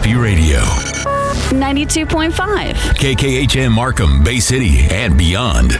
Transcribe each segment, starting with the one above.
Mississippi Radio. 92.5. KKHM Markham, Bay City, and beyond.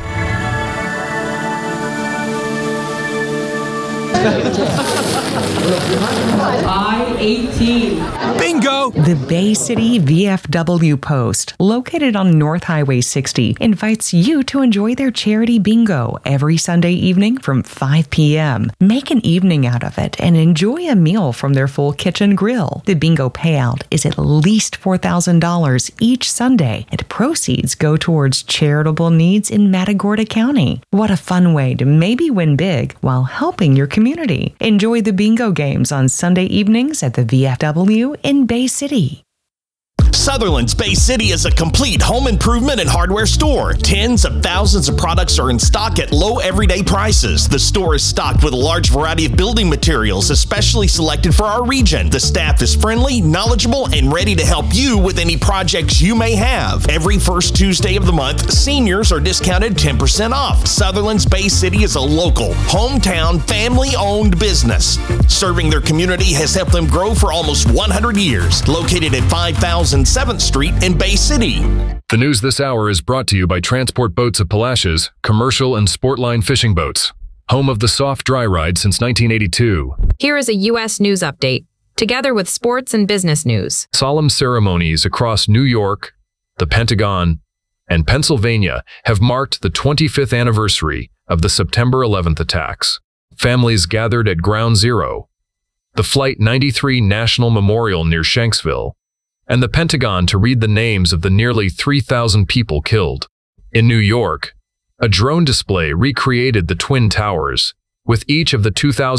I-18. Bingo! The Bay City VFW Post, located on North Highway 60, invites you to enjoy their charity bingo every Sunday evening from 5 p.m. Make an evening out of it and enjoy a meal from their full kitchen grill. The bingo payout is at least $4,000 each Sunday, and proceeds go towards charitable needs in Matagorda County. What a fun way to maybe win big while helping your community. Enjoy the bingo games on Sunday evenings at the VFW in Bay City. Sutherland's Bay City is a complete home improvement and hardware store. Tens of thousands of products are in stock at low everyday prices. The store is stocked with a large variety of building materials, especially selected for our region. The staff is friendly, knowledgeable, and ready to help you with any projects you may have. Every first Tuesday of the month, seniors are discounted 10% off. Sutherland's Bay City is a local, hometown, family-owned business. Serving their community has helped them grow for almost 100 years. Located at 5007th Street in Bay City. The news this hour is brought to you by Transport Boats of Palacios, commercial and sportline fishing boats. Home of the soft dry ride since 1982. Here is a U.S. news update, together with sports and business news. Solemn ceremonies across New York, the Pentagon, and Pennsylvania have marked the 25th anniversary of the September 11th attacks. Families gathered at Ground Zero, the Flight 93 National Memorial near Shanksville, and the Pentagon to read the names of the nearly 3,000 people killed. In New York, a drone display recreated the Twin Towers, with each of the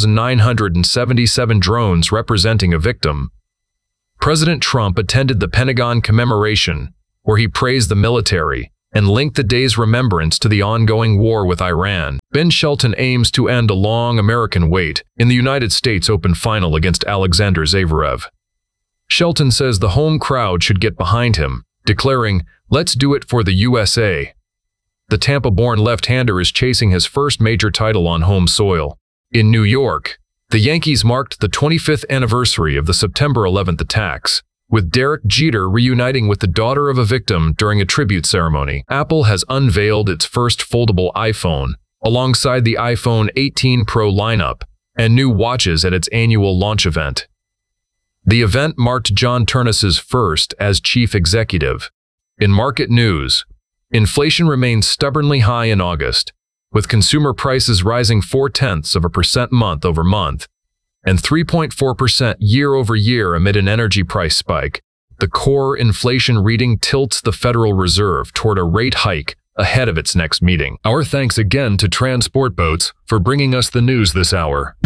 2,977 drones representing a victim. President Trump attended the Pentagon commemoration, where he praised the military and linked the day's remembrance to the ongoing war with Iran. Ben Shelton aims to end a long American wait in the United States Open final against Alexander Zverev. Shelton says the home crowd should get behind him, declaring, "Let's do it for the USA." The Tampa-born left-hander is chasing his first major title on home soil. In New York, the Yankees marked the 25th anniversary of the September 11th attacks, with Derek Jeter reuniting with the daughter of a victim during a tribute ceremony. Apple has unveiled its first foldable iPhone, alongside the iPhone 18 Pro lineup, and new watches at its annual launch event. The event marked John Ternus's first as chief executive. In market news, inflation remains stubbornly high in August, with consumer prices rising 0.4% month over month, and 3.4% year over year amid an energy price spike. The core inflation reading tilts the Federal Reserve toward a rate hike ahead of its next meeting. Our thanks again to Transport Boats for bringing us the news this hour.